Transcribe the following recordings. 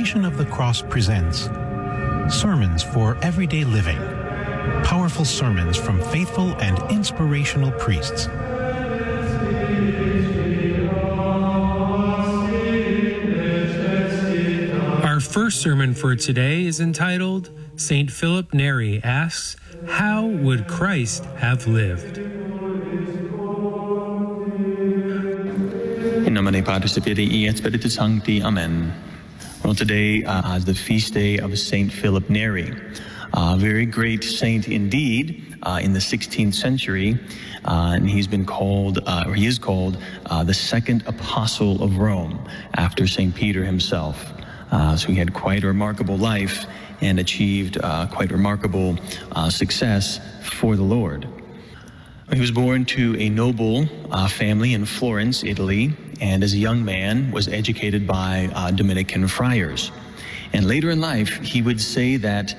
Passion of the Cross presents Sermons for Everyday Living. Powerful sermons from faithful and inspirational priests. Our first sermon for today is entitled, St. Philip Neri asks, How would Christ have lived? In nomine Patris et Filii et Spiritus Sancti. Amen. Well, today is the feast day of St. Philip Neri, a very great saint indeed in the 16th century, and he is called the second apostle of Rome after St. Peter himself. So he had quite a remarkable life and achieved quite remarkable success for the Lord. He was born to a noble family in Florence, Italy, and as a young man was educated by Dominican friars. And later in life, he would say that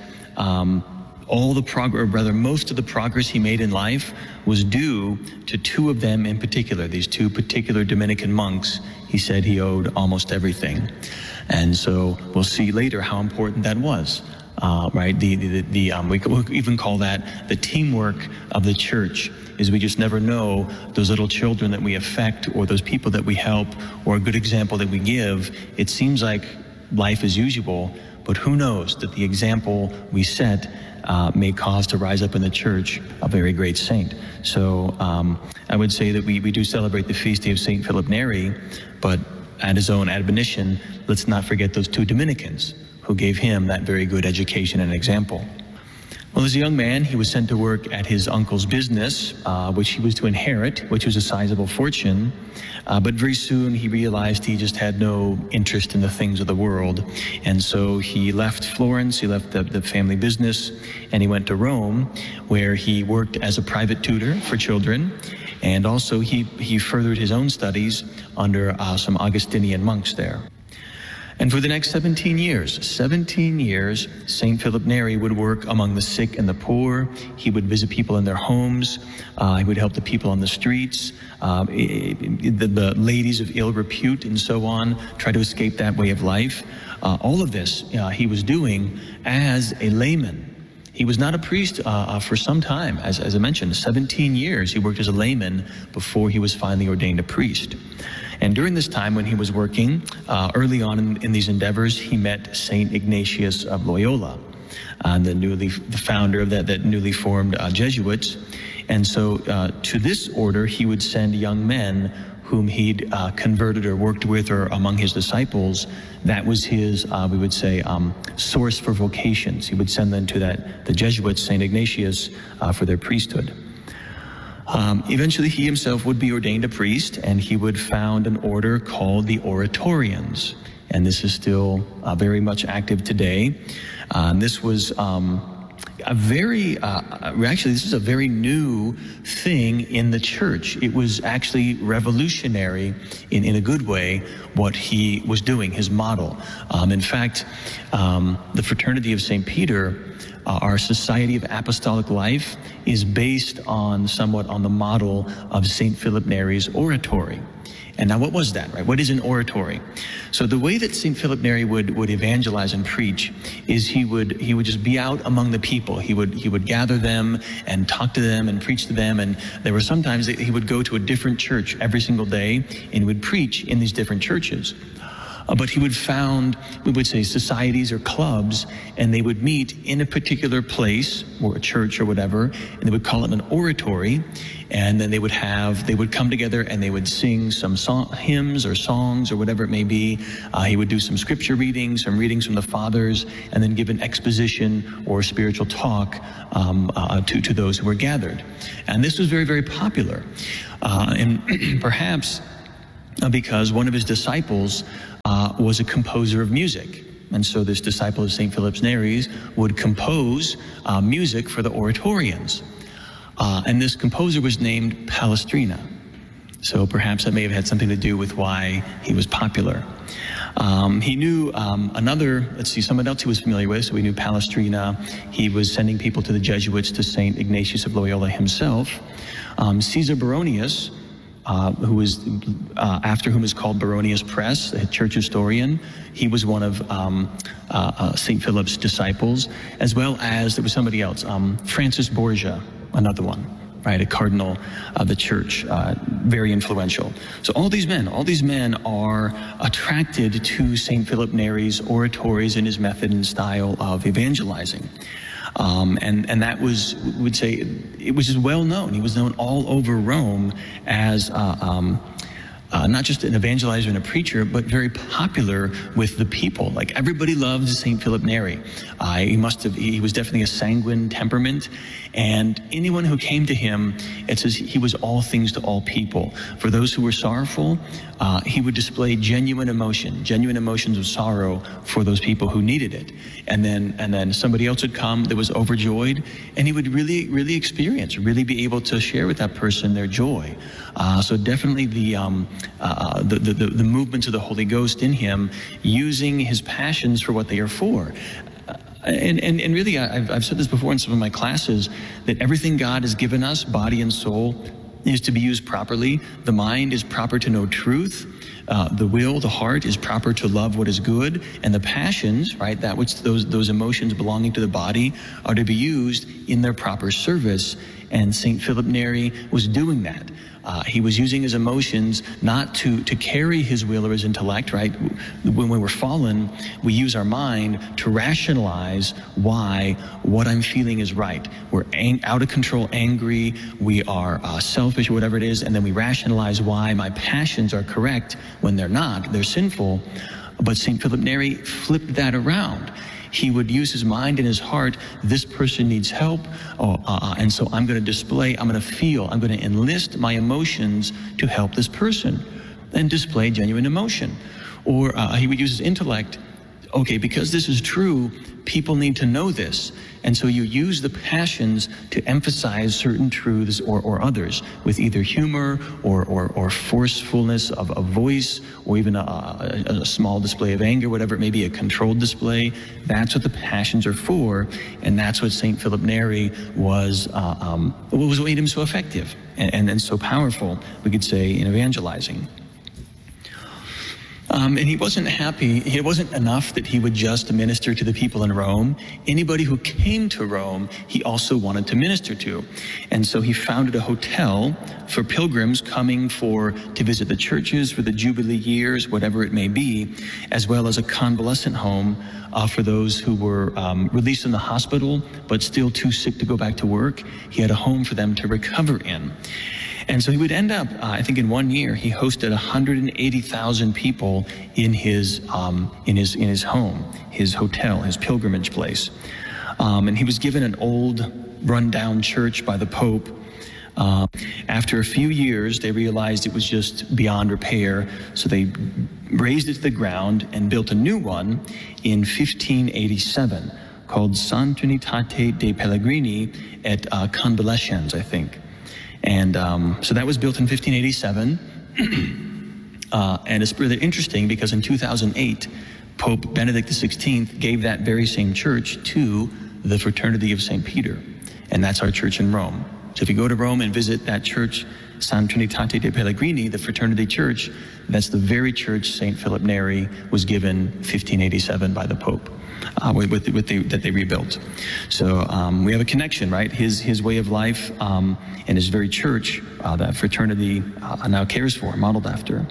most of the progress he made in life was due to two of them in particular. These two particular Dominican monks, he said he owed almost everything. And so we'll see later how important that was. Right? We could even call that the teamwork of the church, is we just never know those little children that we affect or those people that we help or a good example that we give. It seems like life as usual, but who knows that the example we set may cause to rise up in the church a very great saint. So I would say that we do celebrate the feast day of St. Philip Neri, but at his own admonition, let's not forget those two Dominicans who gave him that very good education and example. Well, as a young man, he was sent to work at his uncle's business, which he was to inherit, which was a sizable fortune. But very soon he realized he just had no interest in the things of the world. And so he left Florence, he left the family business, and he went to Rome, where he worked as a private tutor for children. And also he furthered his own studies under some Augustinian monks there. And for the next 17 years, St. Philip Neri would work among the sick and the poor. He would visit people in their homes. He would help the people on the streets, the ladies of ill repute and so on, try to escape that way of life. All of this he was doing as a layman. He was not a priest for some time. As I mentioned, 17 years he worked as a layman before he was finally ordained a priest. And during this time when he was working, early on in these endeavors, he met St. Ignatius of Loyola, the founder of that newly formed Jesuits. And so to this order, he would send young men whom he'd converted or worked with or among his disciples. That was his, we would say, source for vocations. He would send them to the Jesuits, St. Ignatius, for their priesthood. Eventually, he himself would be ordained a priest, and he would found an order called the Oratorians. And this is still very much active today. This was this is a very new thing in the church. It was actually revolutionary in a good way, what he was doing, his model. In fact, the Fraternity of St. Peter, our Society of Apostolic Life, is based somewhat on the model of St. Philip Neri's oratory. And now what was that, right? What is an oratory? So the way that St. Philip Neri would evangelize and preach is he would just be out among the people. He would gather them and talk to them and preach to them. And there were sometimes that he would go to a different church every single day and he would preach in these different churches. But he would found, we would say, societies or clubs, and they would meet in a particular place, or a church or whatever, and they would call it an oratory, and then they would come together and they would sing some hymns or songs or whatever it may be. He would do some scripture readings, some readings from the fathers, and then give an exposition or spiritual talk to those who were gathered. And this was very, very popular. And perhaps because one of his disciples was a composer of music. And so this disciple of St. Philip Neri's would compose music for the Oratorians. And this composer was named Palestrina. So perhaps that may have had something to do with why he was popular. He knew someone else he was familiar with. So he knew Palestrina. He was sending people to the Jesuits, to St. Ignatius of Loyola himself. Caesar Baronius who was after whom is called Baronius Press, a church historian. He was one of St. Philip's disciples, as well as there was somebody else, Francis Borgia, another one, right, a cardinal of the church, very influential. So all these men are attracted to St. Philip Neri's oratories and his method and style of evangelizing. And that was, would say, it was just well known. He was known all over Rome as not just an evangelizer and a preacher, but very popular with the people. Like, everybody loved St. Philip Neri. He was definitely a sanguine temperament, and anyone who came to him, it says he was all things to all people. For those who were sorrowful, he would display genuine emotions of sorrow for those people who needed it. And then somebody else would come that was overjoyed, and he would really be able to share with that person their joy. So definitely the movements of the Holy Ghost in him, using his passions for what they are for. And really, I've said this before in some of my classes, that everything God has given us, body and soul, is to be used properly. The mind is proper to know truth. The will, the heart, is proper to love what is good, and the passions, right, that which those emotions belonging to the body, are to be used in their proper service. And St. Philip Neri was doing that. He was using his emotions not to carry his will or his intellect, right? When we're fallen, we use our mind to rationalize why what I'm feeling is right. We're out of control, angry, we are selfish, or whatever it is, and then we rationalize why my passions are correct when they're not, they're sinful. But St. Philip Neri flipped that around. He would use his mind and his heart. This person needs help, and so I'm going to enlist my emotions to help this person, and display genuine emotion. Or he would use his intellect. Okay, because this is true, people need to know this. And so you use the passions to emphasize certain truths or others, with either humor or forcefulness of voice, or even a small display of anger, whatever it may be, a controlled display. That's what the passions are for, and that's what St. Philip Neri was what made him so effective and so powerful, we could say, in evangelizing. And he wasn't happy. It wasn't enough that he would just minister to the people in Rome. Anybody who came to Rome, he also wanted to minister to. And so he founded a hotel for pilgrims coming to visit the churches for the Jubilee years, whatever it may be, as well as a convalescent home for those who were released from the hospital but still too sick to go back to work. He had a home for them to recover in. And so he would end up, I think in 1 year, he hosted 180,000 people in his home, his hotel, his pilgrimage place. And he was given an old, run-down church by the Pope. After a few years, they realized it was just beyond repair, so they razed it to the ground and built a new one in 1587 called San Trinitate dei Pellegrini at Convalescens, I think. And so that was built in 1587, and it's really interesting because in 2008, Pope Benedict XVI gave that very same church to the Fraternity of St. Peter, and that's our church in Rome. So if you go to Rome and visit that church, San Trinitate dei Pellegrini, the Fraternity Church, that's the very church St. Philip Neri was given 1587 by the Pope. That they rebuilt. So we have a connection, right? His way of life and his very church that fraternity now cares for, modeled after.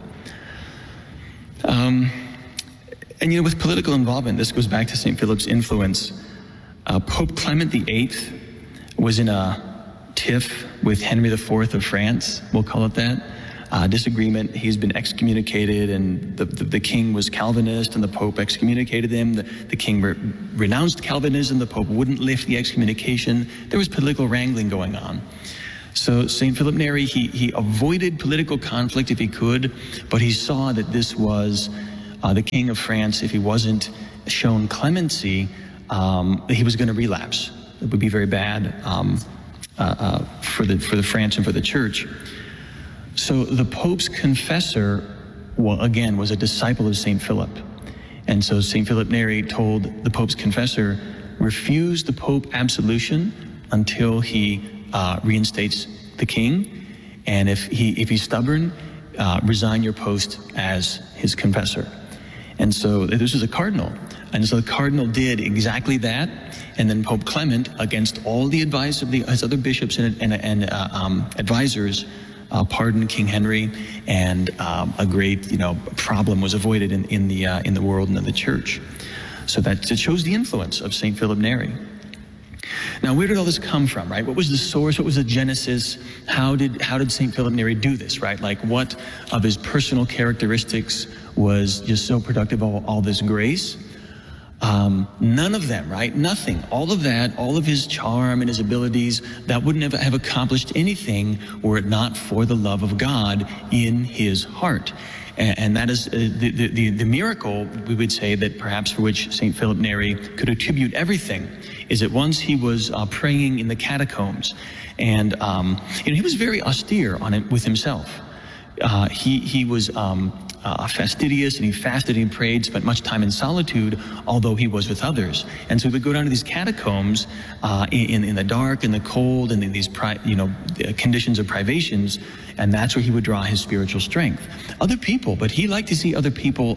And with political involvement, this goes back to St. Philip's influence. Pope Clement VIII was in a tiff with Henry IV of France, we'll call it that. Disagreement. He's been excommunicated, and the king was Calvinist, and the Pope excommunicated him. The king renounced Calvinism. The Pope wouldn't lift the excommunication. There was political wrangling going on. So St. Philip Neri, he avoided political conflict if he could, but he saw that this was the king of France. If he wasn't shown clemency, he was going to relapse. It would be very bad for the France and for the church. So the Pope's confessor, again, was a disciple of St. Philip. And so St. Philip Neri told the Pope's confessor, refuse the Pope absolution until he reinstates the king, And if he's stubborn, resign your post as his confessor. And so this was a cardinal. And so the cardinal did exactly that. And then Pope Clement, against all the advice of his other bishops and advisors, pardoned King Henry, and a great problem was avoided in the world and in the church. So that it shows the influence of St. Philip Neri. Now, where did all this come from, right? What was the source? What was the genesis? How did St. Philip Neri do this, right? Like, what of his personal characteristics was just so productive of all this grace? None of them, right? Nothing. All of that, all of his charm and his abilities, that wouldn't have accomplished anything were it not for the love of God in his heart. And that is the miracle, we would say, that perhaps for which St. Philip Neri could attribute everything, is that once he was praying in the catacombs, and he was very austere with himself. He was fastidious, and he fasted and he prayed, spent much time in solitude, although he was with others. And so he would go down to these catacombs in the dark and the cold and in these conditions of privations, and that's where he would draw his spiritual strength. Other people, but he liked to see other people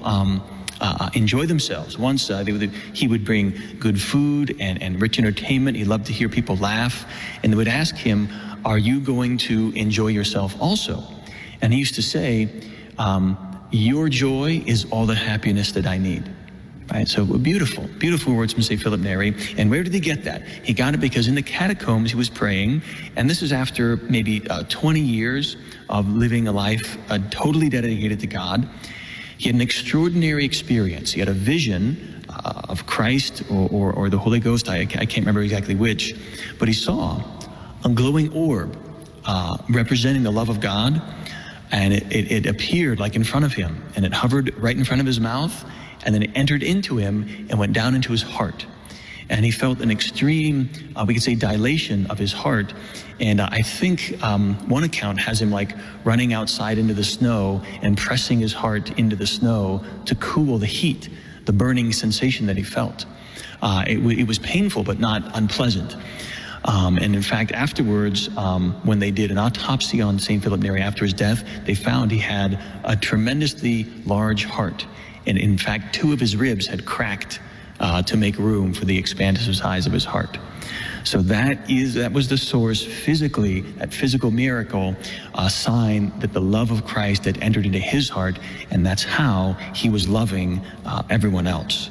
enjoy themselves. Once he would bring good food and rich entertainment. He loved to hear people laugh, and they would ask him, "Are you going to enjoy yourself also?" And he used to say, "Your joy is all the happiness that I need." Right? So beautiful, beautiful words from St. Philip Neri. And where did he get that? He got it because in the catacombs he was praying, and this is after maybe 20 years of living a life totally dedicated to God. He had an extraordinary experience. He had a vision of Christ or the Holy Ghost. I can't remember exactly which, but he saw a glowing orb representing the love of God. And it appeared like in front of him, and it hovered right in front of his mouth, and then it entered into him and went down into his heart. And he felt an extreme, we could say, dilation of his heart. And I think one account has him like running outside into the snow and pressing his heart into the snow to cool the heat, the burning sensation that he felt. It was painful, but not unpleasant. And in fact, afterwards, when they did an autopsy on St. Philip Neri after his death, they found he had a tremendously large heart. And in fact, 2 of his ribs had cracked to make room for the expansive size of his heart. So that was the source physically, that physical miracle, a sign that the love of Christ had entered into his heart, and that's how he was loving everyone else.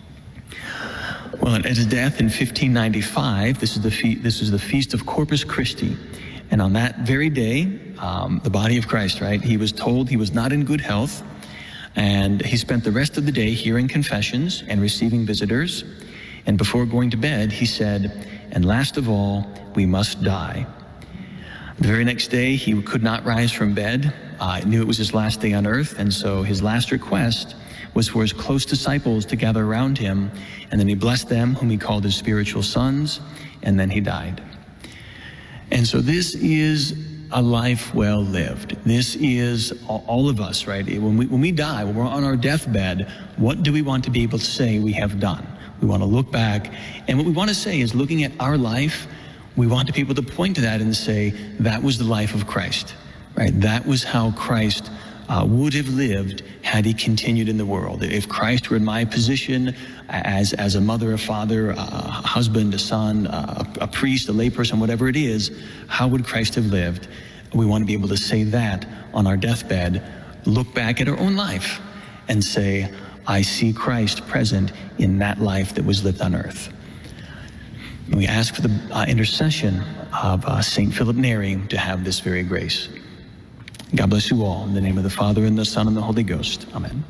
Well, at his death in 1595, this is the feast of Corpus Christi, and on that very day, the body of Christ, right? He was told he was not in good health, and he spent the rest of the day hearing confessions and receiving visitors. And before going to bed, he said, "And last of all, we must die." The very next day, he could not rise from bed. Knew it was his last day on earth, and so his last request was for his close disciples to gather around him, and then he blessed them, whom he called his spiritual sons, and then he died. And so this is a life well lived. This is all of us, right? When we die, when we're on our deathbed, what do we want to be able to say we have done? We want to look back, and what we want to say is, looking at our life, we want people to point to that and say, that was the life of Christ, right? That was how Christ would have lived had he continued in the world. If Christ were in my position as a mother, a father, a husband, a son, a priest, a layperson, whatever it is, how would Christ have lived? We want to be able to say that on our deathbed, look back at our own life and say, I see Christ present in that life that was lived on earth. And we ask for the intercession of St. Philip Neri to have this very grace. God bless you all. In the name of the Father, and the Son, and the Holy Ghost. Amen.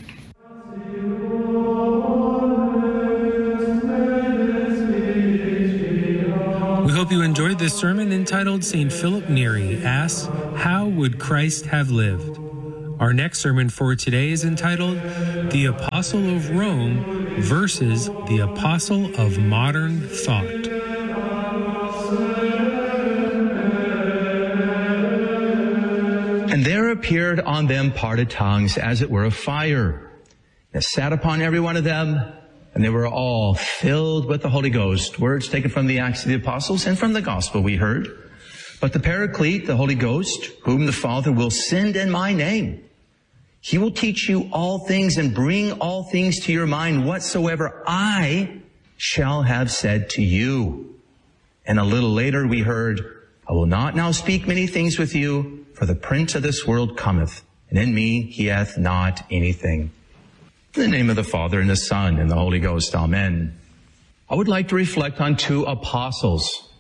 We hope you enjoyed this sermon entitled St. Philip Neri Asks, How Would Christ Have Lived? Our next sermon for today is entitled The Apostle of Rome versus the Apostle of Modern Thought. And there appeared on them parted tongues, as it were of fire. It sat upon every one of them, and they were all filled with the Holy Ghost. Words taken from the Acts of the Apostles and from the Gospel we heard. But the Paraclete, the Holy Ghost, whom the Father will send in my name, he will teach you all things and bring all things to your mind whatsoever I shall have said to you. And a little later we heard, I will not now speak many things with you, for the prince of this world cometh, and in me he hath not anything. In the name of the Father, and the Son, and the Holy Ghost, amen. I would like to reflect on two apostles.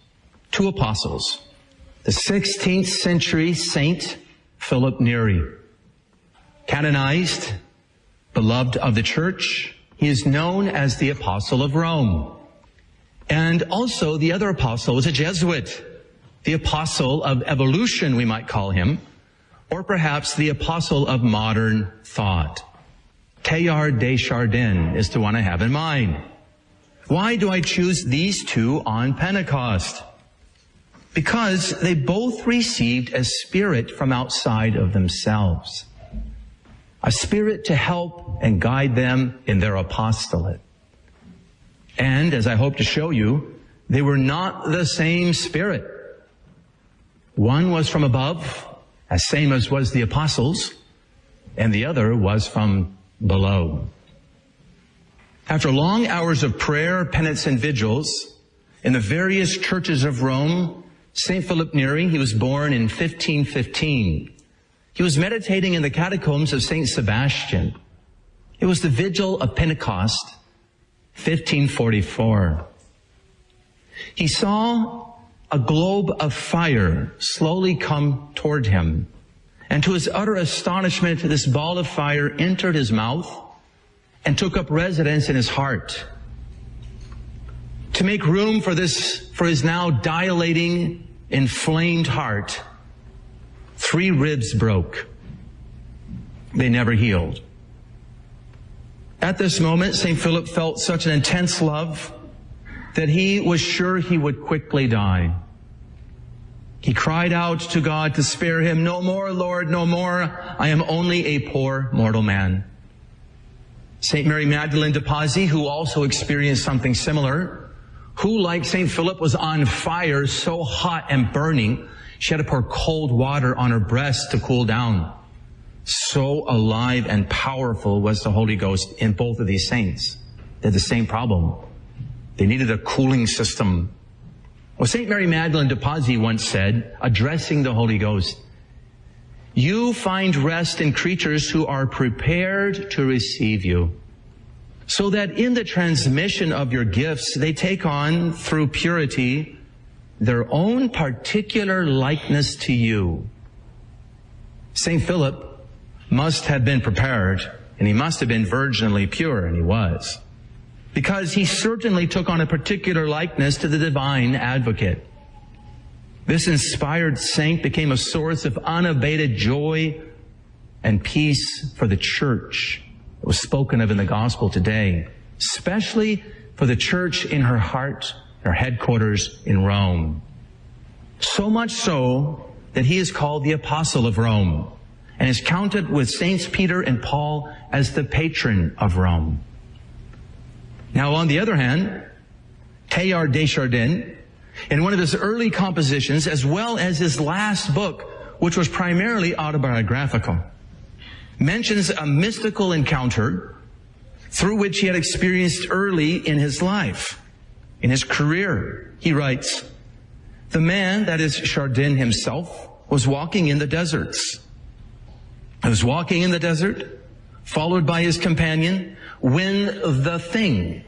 The 16th century Saint Philip Neri. Canonized, beloved of the Church, he is known as the Apostle of Rome. And also the other apostle was a Jesuit, the Apostle of Evolution, we might call him, or perhaps the Apostle of Modern Thought. Teilhard de Chardin is the one I have in mind. Why do I choose these two on Pentecost? Because they both received a spirit from outside of themselves. A spirit to help and guide them in their apostolate. And, as I hope to show you, they were not the same spirit. One was from above, as same as was the apostles, and the other was from below. After long hours of prayer, penance, and vigils in the various churches of Rome, St. Philip Neri, he was born in 1515. He was meditating in the catacombs of St. Sebastian. It was the vigil of Pentecost, 1544. He saw a globe of fire slowly come toward him. And to his utter astonishment, this ball of fire entered his mouth and took up residence in his heart. To make room for his now dilating, inflamed heart, 3 ribs broke. They never healed. At this moment, St. Philip felt such an intense love that he was sure he would quickly die. He cried out to God to spare him, "No more, Lord, no more. I am only a poor mortal man." St. Mary Magdalene de Pazzi, who also experienced something similar, who, like St. Philip, was on fire, so hot and burning, she had to pour cold water on her breast to cool down. So alive and powerful was the Holy Ghost in both of these saints. They had the same problem. They needed a cooling system. Well, St. Mary Magdalene de Pazzi once said, addressing the Holy Ghost, "You find rest in creatures who are prepared to receive you, so that in the transmission of your gifts, they take on, through purity, their own particular likeness to you." St. Philip must have been prepared, and he must have been virginally pure, and he was, because he certainly took on a particular likeness to the divine advocate. This inspired saint became a source of unabated joy and peace for the church. It was spoken of in the gospel today, especially for the church in her heart, her headquarters in Rome. So much so that he is called the Apostle of Rome and is counted with Saints Peter and Paul as the patron of Rome. Now, on the other hand, Teilhard de Chardin, in one of his early compositions, as well as his last book, which was primarily autobiographical, mentions a mystical encounter through which he had experienced early in his life, in his career. He writes, "The man, that is Chardin himself, was walking in the deserts. He was walking in the desert, followed by his companion, when the thing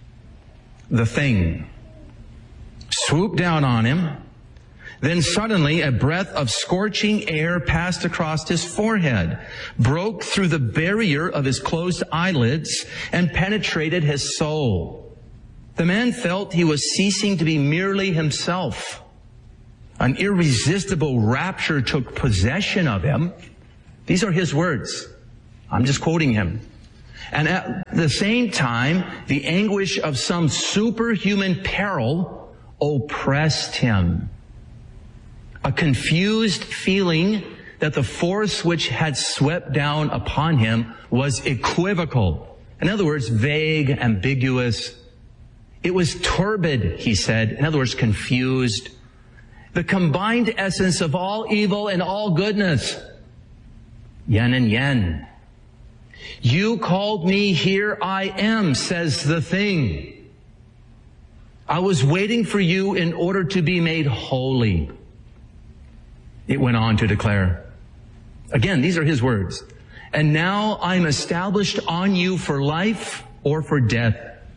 swooped down on him. Then suddenly a breath of scorching air passed across his forehead, broke through the barrier of his closed eyelids, and penetrated his soul. The man felt he was ceasing to be merely himself. An irresistible rapture took possession of him." These are his words. I'm just quoting him. "And at the same time, the anguish of some superhuman peril oppressed him. A confused feeling that the force which had swept down upon him was equivocal." In other words, vague, ambiguous. It was turbid, he said. In other words, confused. the combined essence of all evil and all goodness. Yin and yang. You called me, here I am, says the thing. I was waiting for you in order to be made holy. It went on to declare. Again, these are his words. And now I'm established on you for life or for death.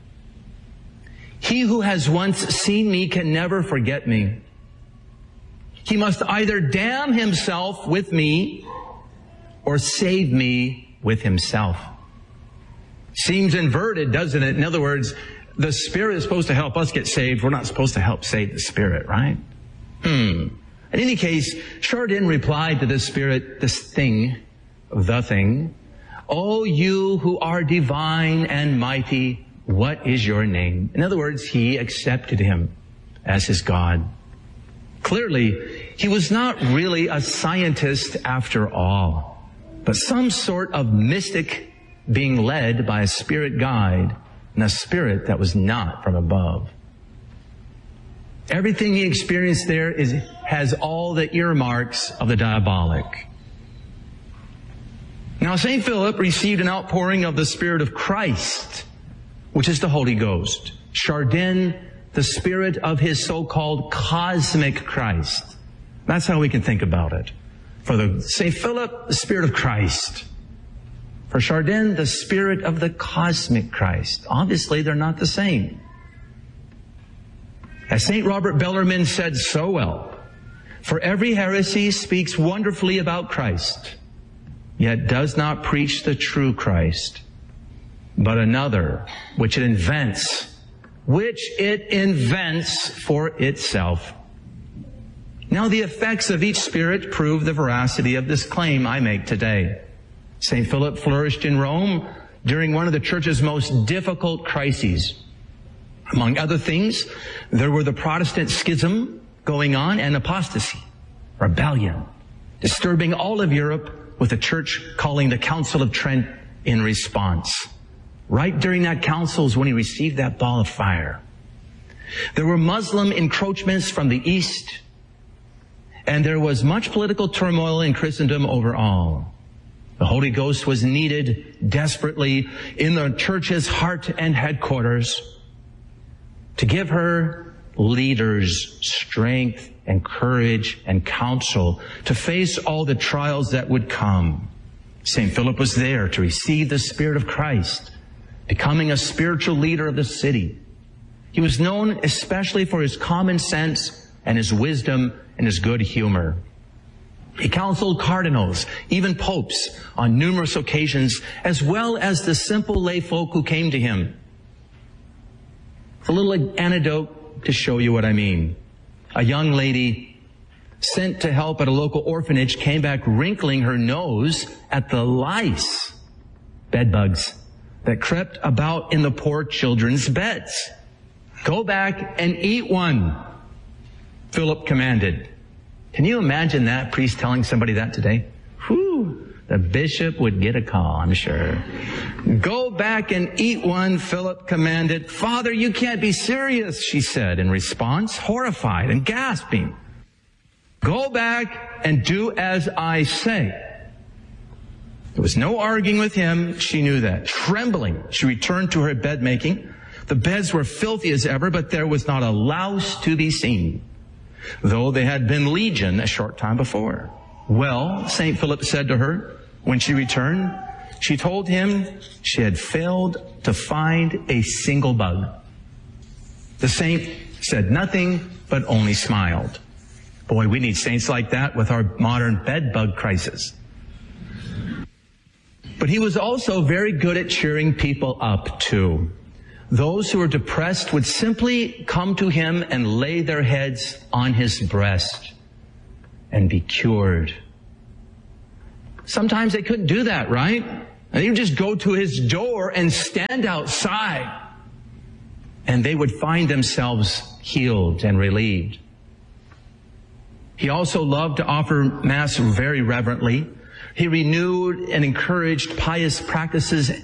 He who has once seen me can never forget me. He must either damn himself with me or save me with himself. Seems inverted, doesn't it? In other words, the Spirit is supposed to help us get saved. We're not supposed to help save the Spirit, right? In any case, Chardin replied to the Spirit, this thing, the thing, "O you who are divine and mighty, what is your name?" In other words, he accepted him as his God. Clearly, he was not really a scientist after all, but some sort of mystic being led by a spirit guide and a spirit that was not from above. Everything he experienced there has all the earmarks of the diabolic. Now, St. Philip received an outpouring of the Spirit of Christ, which is the Holy Ghost. Chardin, the spirit of his so-called cosmic Christ. That's how we can think about it. For St. Philip, the Spirit of Christ. For Chardin, the spirit of the cosmic Christ. Obviously, they're not the same. As St. Robert Bellarmine said so well, for every heresy speaks wonderfully about Christ, yet does not preach the true Christ, but another, which it invents for itself. Now the effects of each spirit prove the veracity of this claim I make today. St. Philip flourished in Rome during one of the church's most difficult crises. Among other things, there were the Protestant schism going on and apostasy, rebellion, disturbing all of Europe, with the church calling the Council of Trent in response. Right during that council is when he received that ball of fire. There were Muslim encroachments from the east, and there was much political turmoil in Christendom overall. The Holy Ghost was needed desperately in the church's heart and headquarters to give her leaders strength and courage and counsel to face all the trials that would come. St. Philip was there to receive the Spirit of Christ, becoming a spiritual leader of the city. He was known especially for his common sense and his wisdom and his good humor. He counseled cardinals, even popes, on numerous occasions, as well as the simple lay folk who came to him. A little anecdote to show you what I mean. A young lady sent to help at a local orphanage came back wrinkling her nose at the lice, bedbugs, that crept about in the poor children's beds. "Go back and eat one," Philip commanded. Can you imagine that priest telling somebody that today? Whew, the bishop would get a call, I'm sure. "Go back and eat one," Philip commanded. "Father, you can't be serious," she said in response, horrified and gasping. "Go back and do as I say." There was no arguing with him. She knew that. Trembling, she returned to her bed making. The beds were filthy as ever, but there was not a louse to be seen, though they had been legion a short time before. "Well," St. Philip said to her when she returned, she told him she had failed to find a single bug. The saint said nothing, but only smiled. Boy, we need saints like that with our modern bed bug crisis. But he was also very good at cheering people up, too. Those who were depressed would simply come to him and lay their heads on his breast and be cured. Sometimes they couldn't do that, right? And he would just go to his door and stand outside, and they would find themselves healed and relieved. He also loved to offer Mass very reverently. He renewed and encouraged pious practices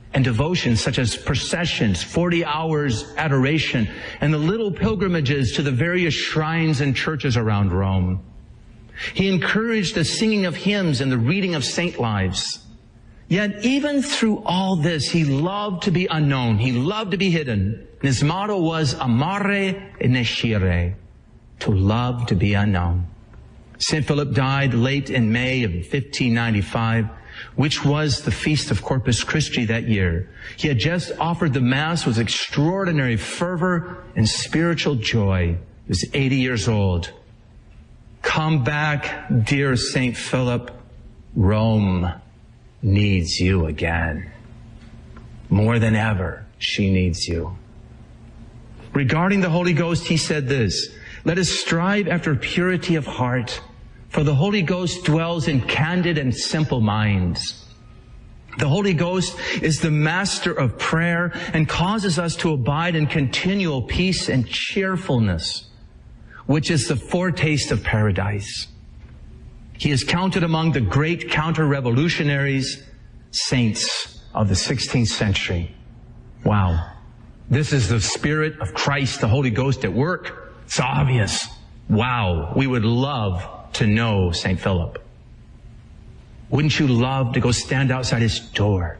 and devotions such as processions, 40 hours adoration, and the little pilgrimages to the various shrines and churches around Rome. He encouraged the singing of hymns and the reading of saint lives. Yet even through all this, he loved to be unknown. He loved to be hidden. And his motto was amare nescire, to love to be unknown. St. Philip died late in May of 1595, which was the feast of Corpus Christi that year. He had just offered the Mass with extraordinary fervor and spiritual joy. He was 80 years old. Come back, dear St. Philip. Rome needs you again. More than ever, she needs you. Regarding the Holy Ghost, he said this, "Let us strive after purity of heart, for the Holy Ghost dwells in candid and simple minds." The Holy Ghost is the master of prayer and causes us to abide in continual peace and cheerfulness, which is the foretaste of paradise. He is counted among the great counter-revolutionaries, saints of the 16th century. Wow. This is the Spirit of Christ, the Holy Ghost at work. It's obvious. Wow. We would love to know St. Philip. Wouldn't you love to go stand outside his door?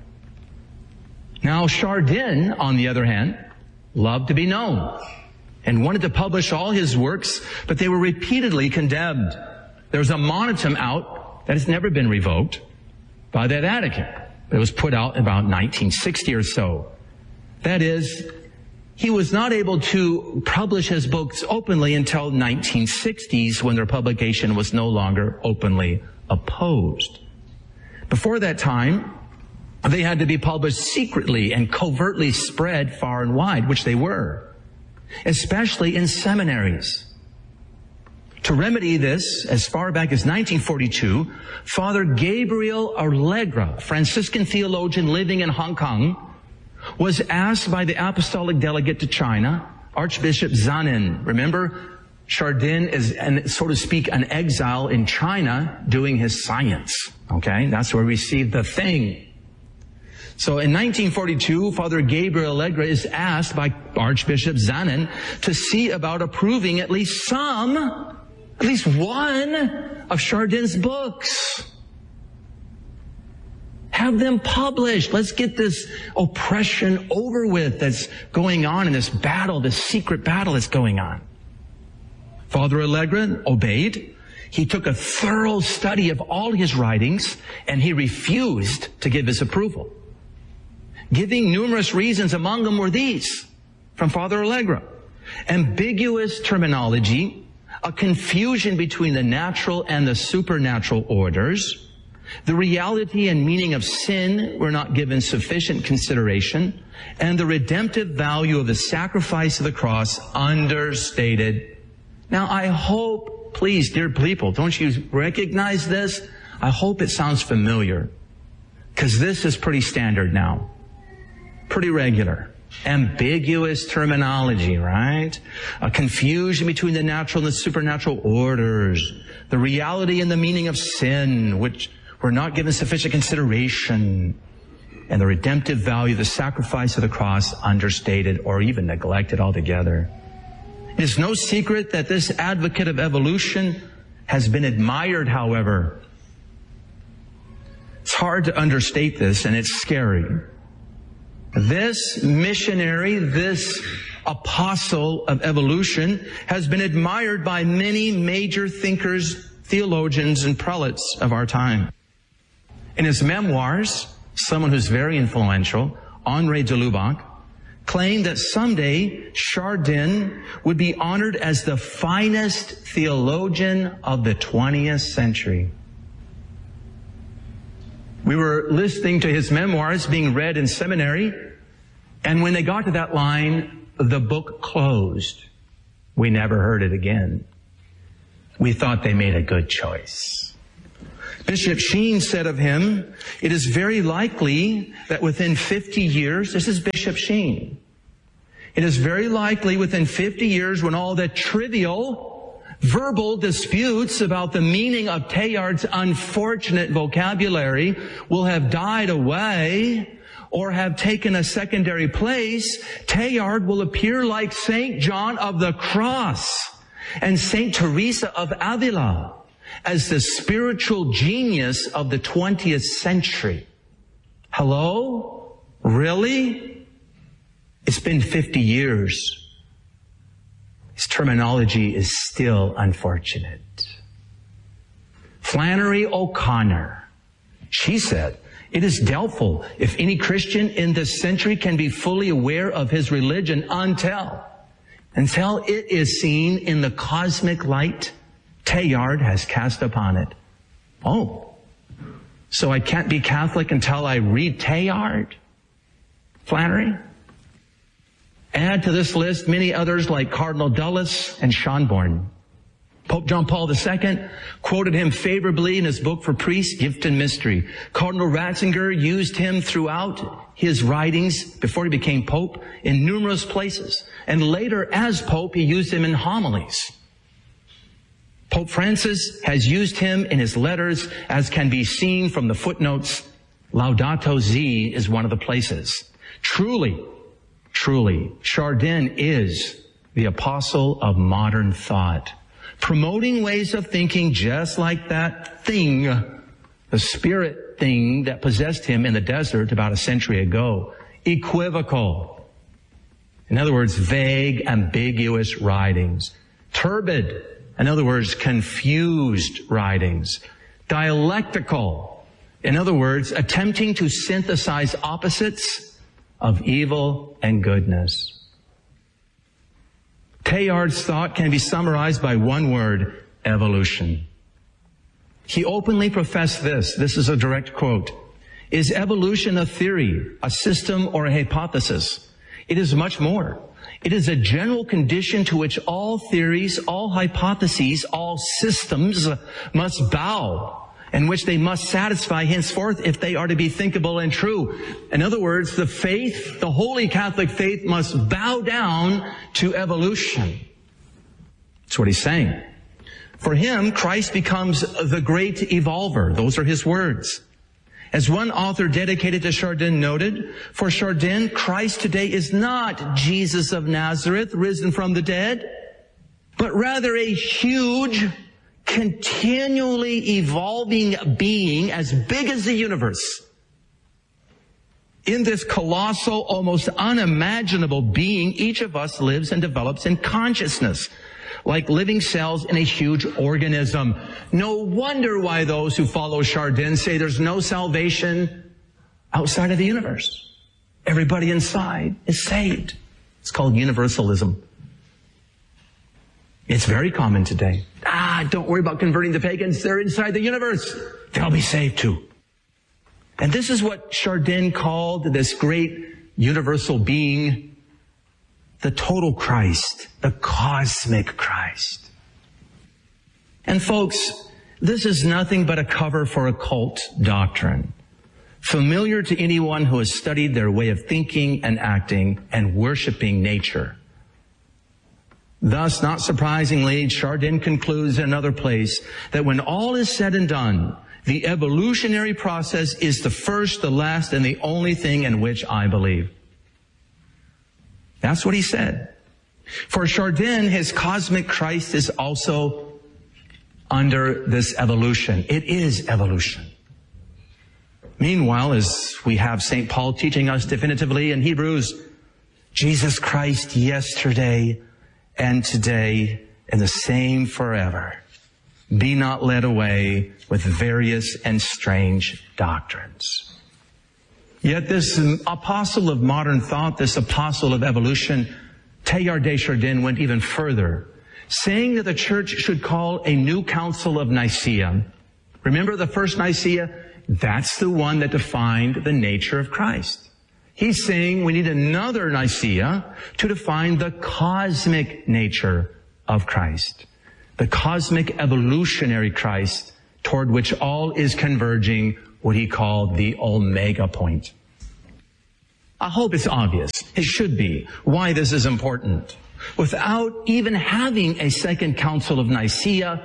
Now, Chardin, on the other hand, loved to be known and wanted to publish all his works, but they were repeatedly condemned. There's a monitum out that has never been revoked by the Vatican. It was put out about 1960 or so. That is, he was not able to publish his books openly until 1960s when their publication was no longer openly opposed. Before that time, they had to be published secretly and covertly spread far and wide, which they were, especially in seminaries. To remedy this, as far back as 1942, Father Gabriel Allegra, Franciscan theologian living in Hong Kong, was asked by the apostolic delegate to China, Archbishop Zanin. Remember, Chardin is, so to speak, an exile in China doing his science. Okay? That's where we see the thing. So in 1942, Father Gabriel Allegra is asked by Archbishop Zanin to see about approving at least one of Chardin's books. Have them published. Let's get this oppression over with that's going on in this battle, this secret battle that's going on. Father Allegra obeyed. He took a thorough study of all his writings and he refused to give his approval, giving numerous reasons. Among them were these from Father Allegra: ambiguous terminology, a confusion between the natural and the supernatural orders, the reality and meaning of sin were not given sufficient consideration, and the redemptive value of the sacrifice of the cross understated. Now, I hope, please, dear people, don't you recognize this? I hope it sounds familiar, because this is pretty standard now, pretty regular. Ambiguous terminology, right? A confusion between the natural and the supernatural orders, the reality and the meaning of sin, which were not given sufficient consideration, and the redemptive value of the sacrifice of the cross understated or even neglected altogether. It is no secret that this advocate of evolution has been admired, however. It's hard to understate this, and it's scary. This missionary, this apostle of evolution, has been admired by many major thinkers, theologians, and prelates of our time. In his memoirs, someone who's very influential, Henri de Lubac, claimed that someday Chardin would be honored as the finest theologian of the 20th century. We were listening to his memoirs being read in seminary, and when they got to that line, the book closed. We never heard it again. We thought they made a good choice. Bishop Sheen said of him, it is very likely that within 50 years, this is Bishop Sheen, it is very likely within 50 years when all the trivial verbal disputes about the meaning of Teilhard's unfortunate vocabulary will have died away, or have taken a secondary place, Teilhard will appear like St. John of the Cross and St. Teresa of Avila as the spiritual genius of the 20th century. Hello? Really? It's been 50 years. His terminology is still unfortunate. Flannery O'Connor, she said, it is doubtful if any Christian in this century can be fully aware of his religion until it is seen in the cosmic light Teilhard has cast upon it. Oh, so I can't be Catholic until I read Teilhard? Flannery? Add to this list many others like Cardinal Dulles and Schönborn. Pope John Paul II quoted him favorably in his book for priests, Gift and Mystery. Cardinal Ratzinger used him throughout his writings before he became Pope in numerous places. And later, as Pope, he used him in homilies. Pope Francis has used him in his letters, as can be seen from the footnotes. Laudato Si is one of the places. Truly, Chardin is the apostle of modern thought, promoting ways of thinking just like that thing, the spirit thing that possessed him in the desert about a century ago. Equivocal. In other words, vague, ambiguous writings. Turbid. In other words, confused writings. Dialectical. In other words, attempting to synthesize opposites of evil and goodness. Teilhard's thought can be summarized by one word: evolution. He openly professed this. This is a direct quote. Is evolution a theory, a system, or a hypothesis? It is much more. It is a general condition to which all theories, all hypotheses, all systems must bow, and which they must satisfy henceforth if they are to be thinkable and true. In other words, the faith, the Holy Catholic faith, must bow down to evolution. That's what he's saying. For him, Christ becomes the great evolver. Those are his words. As one author dedicated to Chardin noted, for Chardin, Christ today is not Jesus of Nazareth, risen from the dead, but rather a huge, continually evolving being as big as the universe. In this colossal, almost unimaginable being, each of us lives and develops in consciousness, like living cells in a huge organism. No wonder why those who follow Chardin say there's no salvation outside of the universe. Everybody inside is saved. It's called universalism. It's very common today. Don't worry about converting the pagans. They're inside the universe. They'll be saved too. And this is what Chardin called this great universal being, the total Christ, the cosmic Christ. And folks, this is nothing but a cover for occult doctrine, familiar to anyone who has studied their way of thinking and acting and worshiping nature. Thus, not surprisingly, Chardin concludes in another place that when all is said and done, the evolutionary process is the first, the last, and the only thing in which I believe. That's what he said. For Chardin, his cosmic Christ is also under this evolution. It is evolution. Meanwhile, as we have St. Paul teaching us definitively in Hebrews, Jesus Christ yesterday and today and the same forever. Be not led away with various and strange doctrines. Yet this apostle of modern thought, this apostle of evolution, Teilhard de Chardin, went even further, saying that the church should call a new council of Nicaea. Remember the first Nicaea? That's the one that defined the nature of Christ. He's saying we need another Nicaea to define the cosmic nature of Christ, the cosmic evolutionary Christ toward which all is converging, what he called the Omega point. I hope it's obvious. It should be why this is important. Without even having a second council of Nicaea,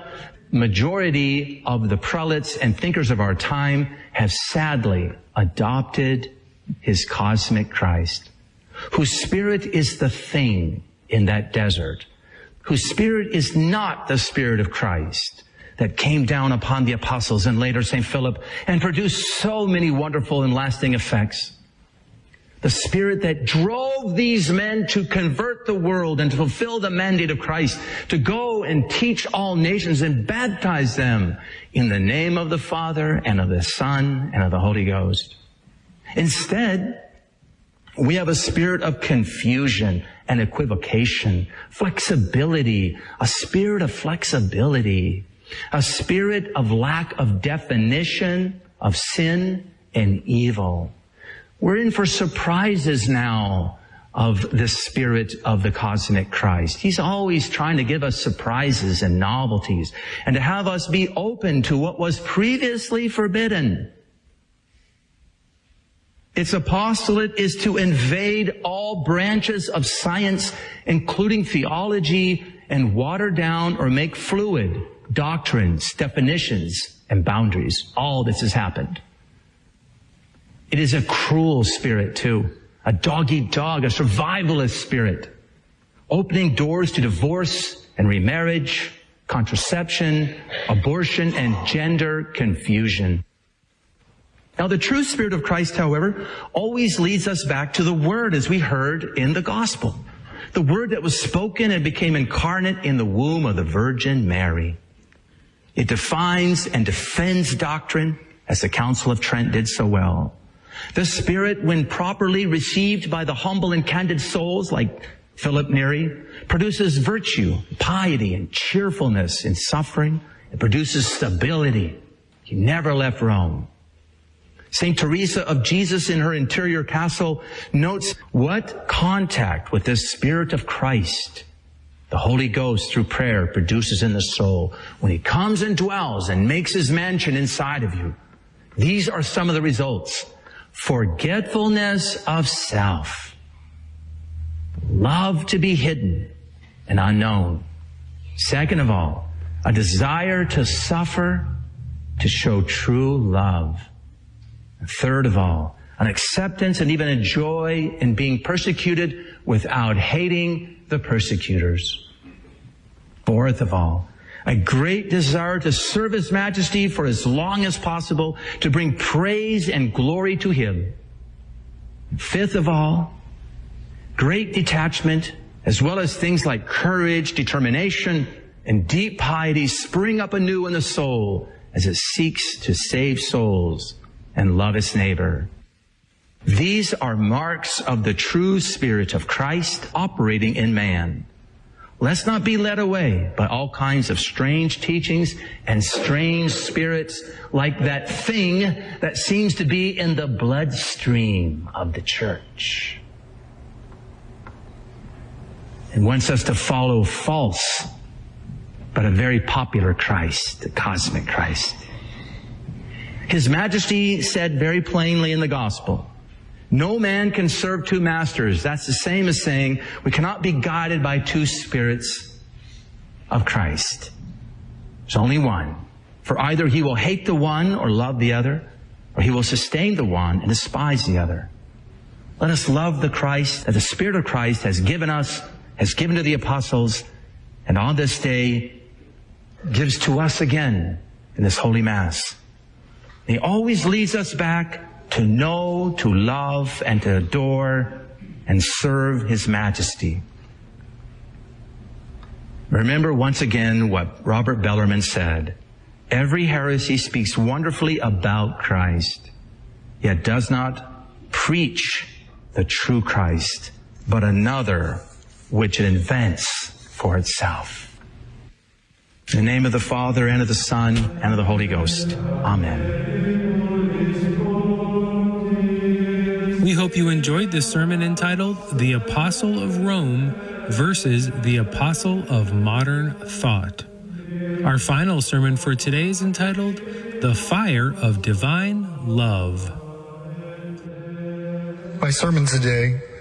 majority of the prelates and thinkers of our time have sadly adopted his cosmic Christ, whose spirit is the thing in that desert, whose spirit is not the Spirit of Christ that came down upon the apostles and later St. Philip and produced so many wonderful and lasting effects. The Spirit that drove these men to convert the world and to fulfill the mandate of Christ, to go and teach all nations and baptize them in the name of the Father and of the Son and of the Holy Ghost. Instead, we have a spirit of confusion and equivocation, flexibility, a spirit of flexibility, a spirit of lack of definition of sin and evil. We're in for surprises now of the Spirit of the cosmic Christ. He's always trying to give us surprises and novelties and to have us be open to what was previously forbidden. Its apostolate is to invade all branches of science, including theology, and water down or make fluid doctrines, definitions, and boundaries. All this has happened. It is a cruel spirit too, a dog-eat-dog, a survivalist spirit, opening doors to divorce and remarriage, contraception, abortion, and gender confusion. Now, the true Spirit of Christ, however, always leads us back to the Word, as we heard in the Gospel. The Word that was spoken and became incarnate in the womb of the Virgin Mary. It defines and defends doctrine, as the Council of Trent did so well. The Spirit, when properly received by the humble and candid souls like Philip Neri, produces virtue, piety, and cheerfulness in suffering. It produces stability. He never left Rome. St. Teresa of Jesus in her interior castle notes what contact with this Spirit of Christ the Holy Ghost through prayer produces in the soul when He comes and dwells and makes His mansion inside of you. These are some of the results. Forgetfulness of self. Love to be hidden and unknown. Second of all, a desire to suffer to show true love. And third of all, an acceptance and even a joy in being persecuted without hating the persecutors. Fourth of all, a great desire to serve His Majesty for as long as possible, to bring praise and glory to Him. Fifth of all, great detachment, as well as things like courage, determination, and deep piety spring up anew in the soul as it seeks to save souls and love its neighbor. These are marks of the true Spirit of Christ operating in man. Let's not be led away by all kinds of strange teachings and strange spirits like that thing that seems to be in the bloodstream of the church. It wants us to follow false, but a very popular Christ, the cosmic Christ. His Majesty said very plainly in the Gospel, no man can serve two masters. That's the same as saying we cannot be guided by two spirits of Christ. There's only one. For either He will hate the one or love the other, or He will sustain the one and despise the other. Let us love the Christ that the Spirit of Christ has given us, has given to the apostles, and on this day gives to us again in this Holy Mass. He always leads us back to know, to love, and to adore and serve His Majesty. Remember once again what Robert Bellarmine said. Every heresy speaks wonderfully about Christ, yet does not preach the true Christ, but another which it invents for itself. In the name of the Father, and of the Son, and of the Holy Ghost. Amen. We hope you enjoyed this sermon entitled The Apostle of Rome versus the Apostle of Modern Thought. Our final sermon for today is entitled The Fire of Divine Love. My sermon today